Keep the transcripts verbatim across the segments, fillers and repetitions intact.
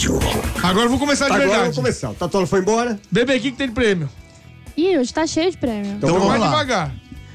Agora eu vou começar de Agora verdade. vamos começar. O Tatola foi embora? Bebê, o que, que tem de prêmio? Ih, hoje tá cheio de prêmio. Então, Então vamos vai lá. devagar.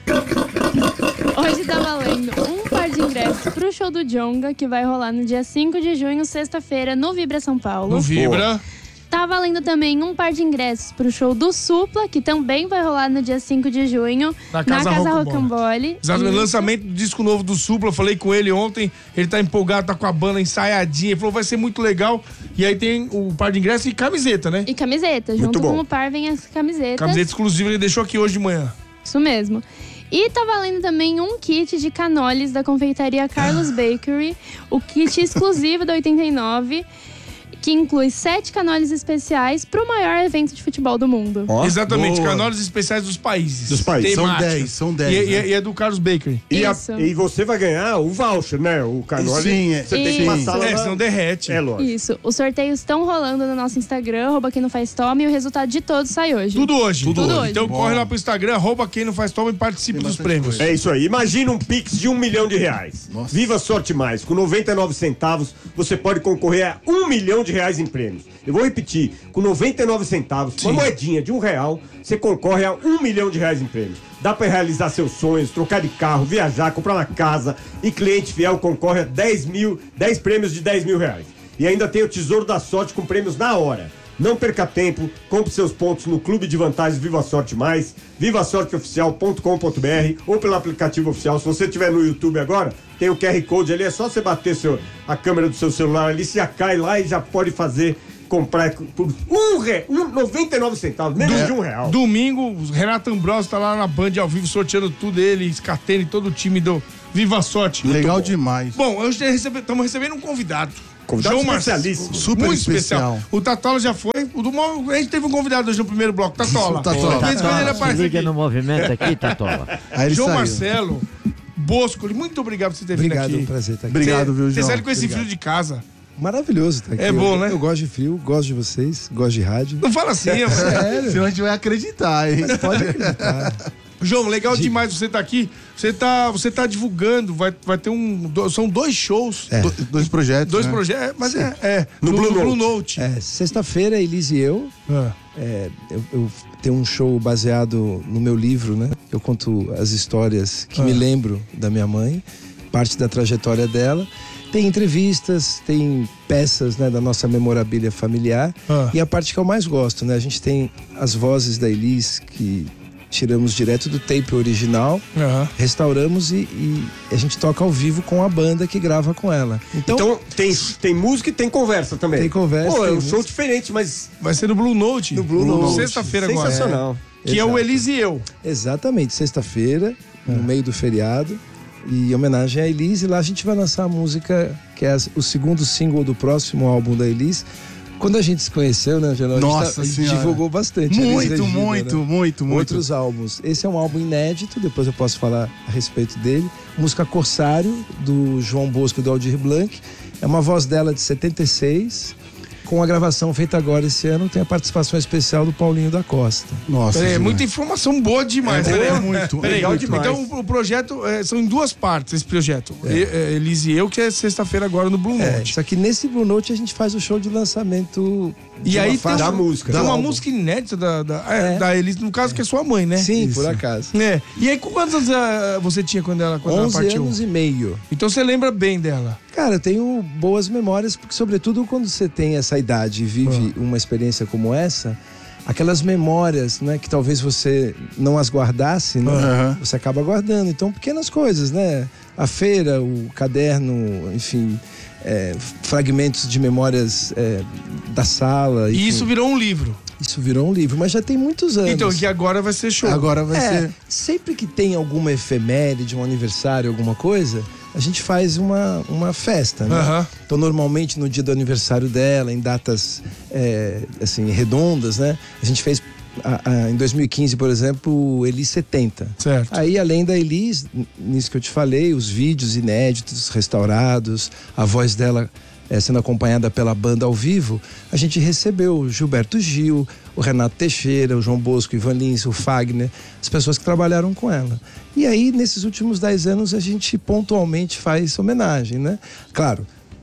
Hoje tá valendo um par de ingressos pro show do Djonga, que vai rolar no dia cinco de junho, sexta-feira, no Vibra São Paulo. No Vibra. Tá valendo também um par de ingressos pro show do Supla, que também vai rolar no dia cinco de junho, Na Casa Rocambole. Exato, E- lançamento do disco novo do Supla, eu falei com ele ontem, ele tá empolgado, tá com a banda ensaiadinha, ele falou vai ser muito legal. E aí tem o par de ingressos e camiseta, né? E camiseta, Muito junto bom. com o par vem as camisetas. Camiseta exclusiva, ele deixou aqui hoje de manhã. Isso mesmo. E tá valendo também um kit de canoles da confeitaria Carlos Bakery, o kit exclusivo da oitenta e nove, que inclui sete canoles especiais pro maior evento de futebol do mundo. Ó, Exatamente, boa. canoles especiais dos países. Dos países. São Temática. dez, são dez, E, e- né? e é do Carlos Bakery. E, a- Isso. e você vai ganhar o voucher, né? O canole. Sim, é. Você tem que Isso. passar lá. É, na- senão derrete. É lógico. Isso. Os sorteios estão rolando no nosso Instagram, arroba quem não faz toma, e o resultado de todos sai hoje. Tudo hoje. Tudo hoje. Então Bom. corre lá pro Instagram, arroba quem não faz toma e participe Tem dos bastante prêmios. coisa. É isso aí. Imagina um Pix de um milhão de reais. Nossa. Viva Sorte Mais. Com noventa e nove centavos, você pode concorrer a um milhão de reais em prêmios. Eu vou repetir. Com noventa e nove centavos, uma moedinha de um real, você concorre a um milhão de reais em prêmios. Dá pra realizar seus sonhos, trocar de carro, viajar, comprar uma casa. E cliente fiel concorre a dez mil, dez prêmios de dez mil reais. E ainda tem o Tesouro da Sorte com prêmios na hora. Não perca tempo, compre seus pontos no Clube de Vantagens Viva Sorte Mais, viva sorte oficial ponto com ponto b r ou pelo aplicativo oficial. Se você estiver no YouTube agora, tem o Q R Code ali, é só você bater seu, a câmera do seu celular ali, você já cai lá e já pode fazer, comprar por um re, um, noventa e nove centavos, menos de um real. Domingo, o Renato Ambrosio tá lá na Band ao vivo sorteando tudo, ele, Scatene, todo o time do Viva Sorte. Legal demais. Bom, hoje estamos recebendo um convidado. Convidado João Marcelo. especialíssimo. Super Muito especial. O Tatola já foi. O do, Mo- a gente teve um convidado hoje no primeiro bloco, Tatola. O Tatola. De vez em quando ele Tatola. aparece Liga aqui. no movimento aqui, Tatola. Aí ele João saiu. Marcelo Bosco, muito obrigado por você ter Obrigado, vindo é um aqui. prazer estar aqui. Obrigado, viu, Você João? sai com esse Obrigado. frio de casa. Maravilhoso estar aqui. É bom, eu, né? Eu gosto de frio, gosto de vocês, gosto de rádio. Não fala assim, mano. Sério? Senão a gente vai acreditar, hein? Pode acreditar. João, legal demais você estar aqui. Você tá, você tá divulgando, vai, vai ter um. do- São dois shows. É. Do- dois projetos. Dois né? projetos, mas é, é. No Blue Note. Note. É, sexta-feira, Elise e eu, Ah. é, eu, eu tenho um show baseado no meu livro, né? Eu conto as histórias que Ah. me lembro da minha mãe, parte da trajetória dela. Tem entrevistas, tem peças, né, da nossa memorabilia familiar. Ah. E a parte que eu mais gosto, né? A gente tem as vozes da Elise que tiramos direto do tape original, Aham. restauramos e, e a gente toca ao vivo com a banda que grava com ela. Então, Então, tem, tem música e tem conversa também. Tem conversa, Pô, é tem um show música. diferente, mas Vai ser no Blue Note. No Blue Note. Sexta-feira agora. sensacional. Que é o Exato. Elise e eu. exatamente, sexta-feira, no meio do feriado, e em homenagem à Elise. Lá a gente vai lançar a música que é o segundo single do próximo álbum da Elise. Quando a gente se conheceu, né, Angelo? A gente Nossa tá- a gente Senhora. divulgou bastante. a Elis Muito, Regina, muito, né? muito, muito. Outros álbuns. Esse é um álbum inédito, depois eu posso falar a respeito dele. Música Corsário, do João Bosco e do Aldir Blanc. É uma voz dela de setenta e seis, com a gravação feita agora esse ano, tem a participação especial do Paulinho da Costa. Nossa. Peraí, é demais. muita informação boa demais. É, Peraí, é muito, peraí, legal demais. Então o, o projeto é, são em duas partes esse projeto. E- é, Elise e eu, que é sexta-feira agora no Blue É, Note. só que nesse Blue Note a gente faz o show de lançamento E de aí uma tem, faixa da música. tem do uma álbum. música inédita da, da, é, É. da Elise, no caso que é sua mãe, né? Sim, Isso. por acaso. É. E aí, quantos anos ah, você tinha quando ela, quando ela onze partiu? anos e meio. Então você lembra bem dela. Cara, eu tenho boas memórias, porque sobretudo quando você tem essa idade e vive Ah. uma experiência como essa, aquelas memórias, né, que talvez você não as guardasse, né, Aham. você acaba guardando. Então, pequenas coisas, né? A feira, o caderno, enfim, é, fragmentos de memórias é, da sala. E enfim. isso virou um livro. Isso virou um livro, mas já tem muitos anos. Então, que agora vai ser show. Agora vai É, ser. sempre que tem alguma efeméride, um aniversário, alguma coisa, a gente faz uma, uma festa, né? Aham. Então, normalmente no dia do aniversário dela, em datas é, assim, redondas, né? A gente fez, a- a- em dois mil e quinze, por exemplo, o Elis setenta. Certo. Aí, além da Elis, n- nisso que eu te falei, os vídeos inéditos, restaurados, a voz dela é, sendo acompanhada pela banda ao vivo, a gente recebeu o Gilberto Gil, o Renato Teixeira, o João Bosco, o Ivan Lins, o Fagner, as pessoas que trabalharam com ela. E aí, nesses últimos dez anos, a gente pontualmente faz homenagem, né? Claro,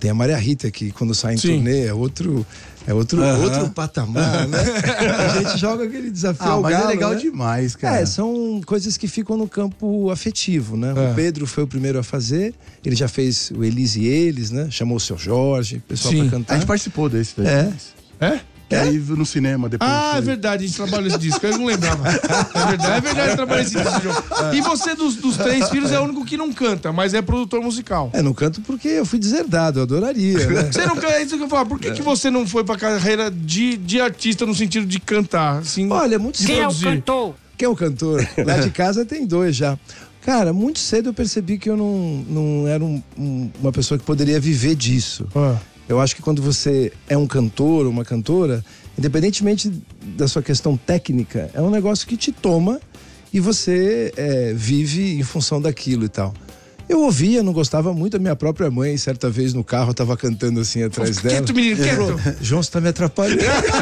tem a Maria Rita, que quando sai em Sim. turnê é outro, é outro, Aham. outro patamar, né? A gente joga aquele desafio Ah, ao mas galo, é legal né? demais, cara. É, são coisas que ficam no campo afetivo, né? É. O Pedro foi o primeiro a fazer, ele já fez o Elise e Eles, né? Chamou o seu Jorge, o pessoal Sim. pra A cantar. gente participou desse daí. É. É? E aí no cinema depois. Ah, é foi. verdade, a gente trabalhou esse disco, eu não lembrava. É verdade, é verdade, eu trabalhei esse disco, João. E você, dos, dos três filhos, é o único que não canta, mas é produtor musical. É, não canto porque eu fui deserdado, eu adoraria, né? Você não canta, é isso que eu falo. Por que, que você não foi pra carreira de, de artista no sentido de cantar? Assim, Olha, muito de cedo. produzir? Quem é o cantor? Lá de casa tem dois já. Cara, muito cedo eu percebi que eu não, não era um- um- uma pessoa que poderia viver disso. Ah. Eu acho que quando você é um cantor, uma cantora, independentemente da sua questão técnica, é um negócio que te toma e você é, vive em função daquilo e tal. Eu ouvia, não gostava muito da minha própria mãe. Certa vez no carro eu tava cantando assim atrás dela. Quieto, menino, quieto. João, você tá me atrapalhando.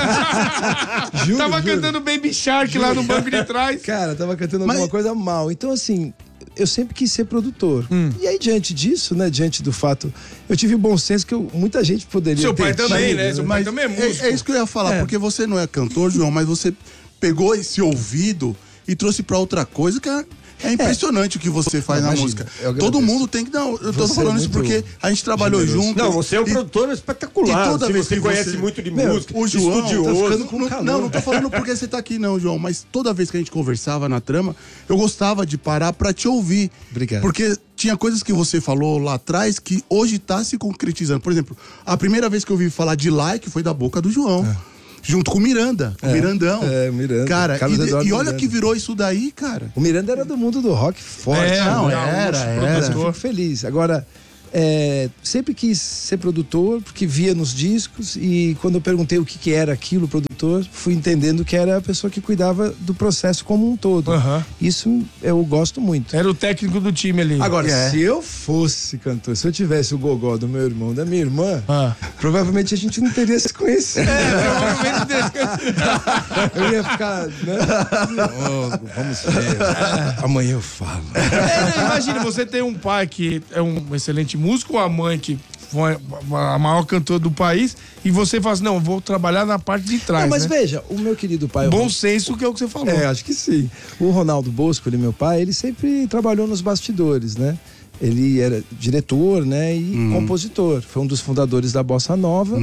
Juro, Tava juro. cantando Baby Shark lá no banco de trás. Cara, tava cantando Mas- alguma coisa mal. Então, assim, eu sempre quis ser produtor. E aí, diante disso, né, diante do fato, eu tive o bom senso que eu- muita gente poderia Seu ter pai também, tido, né? Seu pai também é músico. É, é isso que eu ia falar, É. porque você não é cantor, João, mas você pegou esse ouvido e trouxe pra outra coisa que é, é impressionante o que você faz Não, na imagina, música. eu agradeço. Todo mundo tem que dar. Eu tô Você falando é isso muito porque a gente trabalhou generoso. junto. Não, você é um e- produtor espetacular. e toda você vez você que conhece você- muito de Meu, música, O João estudioso. tá ficando com não, calor. não, não tô falando porque você tá aqui, não, João. Mas toda vez que a gente conversava na trama, eu gostava de parar pra te ouvir. Obrigado. Porque tinha coisas que você falou lá atrás que hoje tá se concretizando. Por exemplo, a primeira vez que eu ouvi falar de like foi da boca do João. Junto com o Miranda, com o Mirandão. é, o Miranda, Cara, Carlos e, de- Eduardo e olha Miranda. que virou isso daí, cara. O Miranda era do mundo do rock forte. É, não, um era, gaúcho, era. Eu produtor. fico feliz. Agora, é, sempre quis ser produtor, porque via nos discos, e quando eu perguntei o que, que era aquilo, produtor, fui entendendo que era a pessoa que cuidava do processo como um todo. Aham. Isso eu gosto muito. Era o técnico do time ali. Agora, É. se eu fosse cantor, se eu tivesse o gogó do meu irmão, da minha irmã, Ah. provavelmente a gente não teria se conhecido. Provavelmente desse- Eu ia ficar, né? Oh, vamos ver. Amanhã eu falo. É, imagina, você tem um pai que é um excelente músico, uma mãe que foi a maior cantora do país, e você fala assim, não, eu vou trabalhar na parte de trás, Não, mas né? veja, o meu querido pai... Bom senso que é o que você falou. É, acho que sim. O Ronaldo Bosco, ele meu pai, ele sempre trabalhou nos bastidores, né? Ele era diretor, né, e compositor. Foi um dos fundadores da Bossa Nova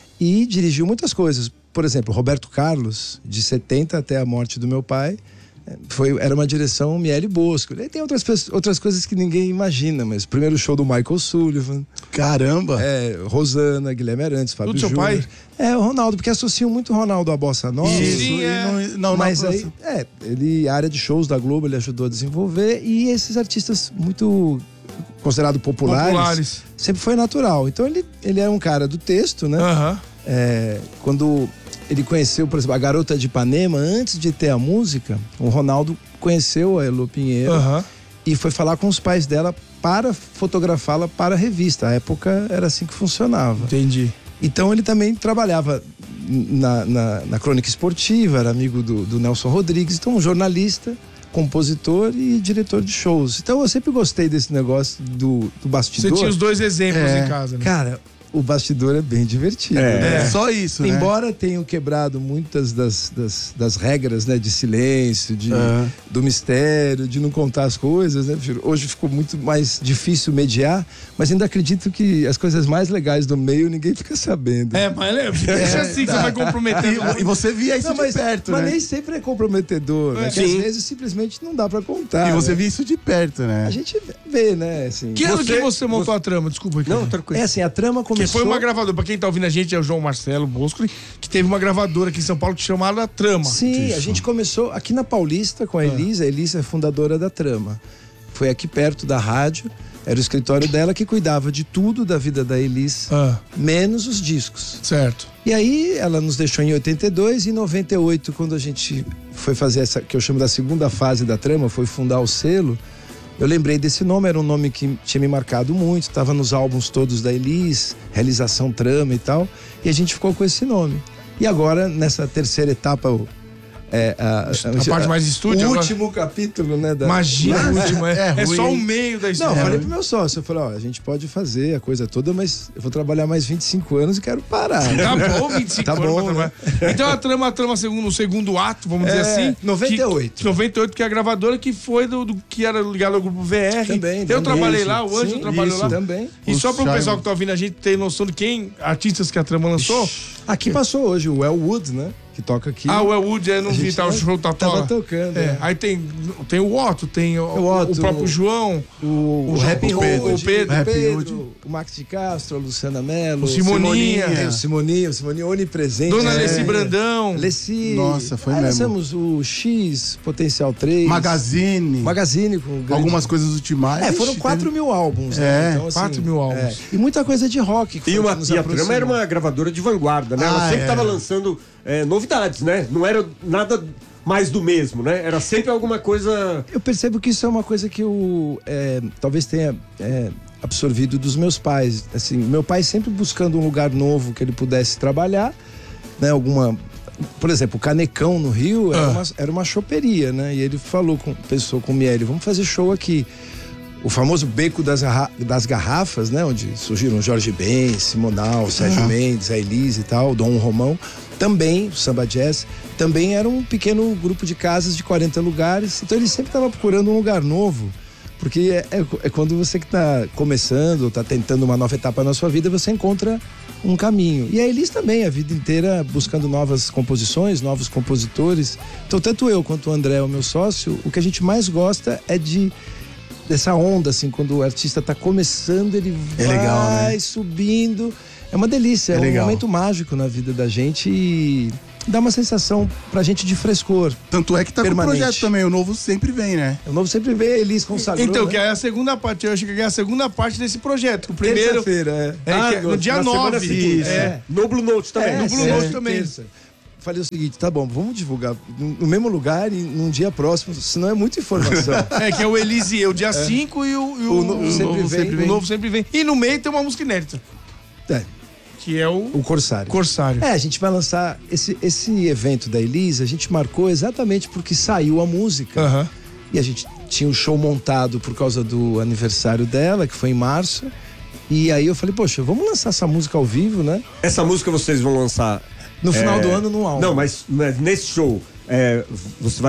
e dirigiu muitas coisas. Por exemplo, Roberto Carlos, de setenta até a morte do meu pai, foi, era uma direção Miele Bosco. E tem outras, pessoas- outras coisas que ninguém imagina, mas o primeiro show do Michael Sullivan, Caramba! é, Rosana, Guilherme Arantes, Fábio Tudo seu Júnior. pai? É, o Ronaldo, porque associam muito o Ronaldo à Bossa Nova. Isso, Sim, e é. não, não, Mas não, aí, é, ele, a área de shows da Globo, ele ajudou a desenvolver, e esses artistas muito considerados populares, Populares. sempre foi natural. Então ele, ele é um cara do texto, né? Aham. É, quando ele conheceu, por exemplo, a Garota de Ipanema, antes de ter a música, o Ronaldo conheceu a Elô Pinheiro Aham. e foi falar com os pais dela para fotografá-la para a revista. A época era assim que funcionava. Entendi. Então ele também trabalhava na, na, na crônica esportiva, era amigo do, do Nelson Rodrigues, então um jornalista, compositor e diretor de shows. Então eu sempre gostei desse negócio do, do Você bastidor. tinha os dois exemplos É, em casa, né? Cara, o bastidor é bem divertido. É. né? É só isso, né? Embora tenham quebrado muitas das, das, das regras, né, de silêncio, de, É. do mistério, de não contar as coisas, né? Hoje ficou muito mais difícil mediar, mas ainda acredito que as coisas mais legais do meio ninguém fica sabendo. É, mas é, deixa assim que você vai comprometendo. E, e você via isso Não, de mas, perto, mas né? nem sempre é comprometedor, né? É. Que às Sim. vezes simplesmente não dá pra contar. E você né? via isso de perto, né? A gente vê, né? Assim. Que ano Você- que você montou a trama? Desculpa. Ricardo. Não, tranquilo. É assim, a trama Que começou... foi uma gravadora, pra quem tá ouvindo a gente, é o João Marcelo Bosco, que teve uma gravadora aqui em São Paulo que chamava Trama. Sim, a gente começou aqui na Paulista com a Elisa. A Elisa é fundadora da Trama. Foi aqui perto da rádio. Era o escritório dela que cuidava de tudo da vida da Elisa, Ah, menos os discos. certo. E aí ela nos deixou em oitenta e dois e em noventa e oito, quando a gente foi fazer essa, que eu chamo da segunda fase da Trama, foi fundar o selo, eu lembrei desse nome, era um nome que tinha me marcado muito, estava nos álbuns todos da Elis, Realização Trama e tal, e a gente ficou com esse nome. E agora, nessa terceira etapa, o- É, a, A parte mais estúdio, O agora- último capítulo, né? Da, Imagina, o último, é, é é ruim. só o meio da Não, história. eu falei pro meu sócio, eu falei, ó, a gente pode fazer a coisa toda, mas eu vou trabalhar mais vinte e cinco anos e quero parar. Tá bom, vinte e cinco Tá anos bom, pra trabalhar. Então a trama, a trama segundo, no segundo ato, vamos dizer É, assim. noventa e oito. Que, noventa e oito, que é a gravadora que foi do, do que era ligado ao grupo V R. Também, Eu também. trabalhei Isso. lá, o Ângelo Sim, trabalhou isso. lá. Também. E O só para o Simon. pessoal que tá ouvindo a gente ter noção de quem, artistas que a trama lançou. Aqui passou hoje o Elwood, né? Que toca aqui. Ah, o Elwood, eu não A vi, gente tá o tava- show Tatola. tava tocando, É. é. Aí tem, tem o Otto, tem o, O Otto, o próprio o- João, O, o Happy Pedro, Hood, o Pedro, o, Happy Pedro, Hood. o Max de Castro, a Luciana Mello, O Simoninha. É, o Simoninha, o Simoninha onipresente. Dona É. Alessi Brandão. Alessi. Nossa, foi Aí mesmo. lançamos o X, Potencial três. Magazine. Magazine com grande... Algumas coisas do Timaya. É, foram Ixi, quatro teve- mil álbuns, É, né? Então, assim, quatro mil álbuns. é. E muita coisa de rock. que E, foi uma, que nos e a aproximou. Trama era uma gravadora de vanguarda, né? Ela Ah, sempre é. estava lançando é, novidades, né? Não era nada mais do mesmo, né? Era sempre alguma coisa... Eu percebo que isso é uma coisa que eu é, talvez tenha é, absorvido dos meus pais. Assim, meu pai sempre buscando um lugar novo que ele pudesse trabalhar, né? Alguma, por exemplo, o Canecão no Rio era, Ah. uma, era uma choperia, né? E ele falou com, pensou com o Miele, vamos fazer show aqui. O famoso Beco das, Garra- das Garrafas, né? Onde surgiram Jorge Ben, Simonal, Sérgio Mendes, a Elise e tal, Dom Romão. Também, o Samba Jazz, também era um pequeno grupo de casas de quarenta lugares. Então ele sempre estava procurando um lugar novo. Porque é, é- é quando você que está começando, está tentando uma nova etapa na sua vida, você encontra um caminho. E a Elis também, a vida inteira buscando novas composições, novos compositores. Então, tanto eu quanto o André, o meu sócio, o que a gente mais gosta é de dessa onda, assim, quando o artista está começando, ele É vai legal, né? subindo. É uma delícia, é, É um legal. momento mágico na vida da gente e dá uma sensação pra gente de frescor. Tanto é que tá Permanente. com o projeto também. O novo sempre vem, né? O novo sempre vê a Elis consagrou, Então, né? que é a segunda parte, eu acho que é a segunda parte desse projeto. O primeiro Terça-feira, é. é, que é no dia na semana nove. seguinte. É. No Blue Note também. no Blue é, Note é, também. terça. Falei o seguinte, tá bom, vamos divulgar no no mesmo lugar e num dia próximo, senão é muita informação. É, que é o Elise, o dia cinco e o, e o, O novo sempre novo vem. o novo sempre vem. E no meio tem uma música inédita, É, que é o, o Corsário. Corsário. É, a gente vai lançar esse, esse evento da Elise, a gente marcou exatamente porque saiu a música. Aham. E a gente tinha um show montado por causa do aniversário dela, que foi em março. E aí eu falei, poxa, vamos lançar essa música ao vivo, né? Essa música vocês vão lançar... No final é, do ano, no álbum. Não, mas mas nesse show, é, você vai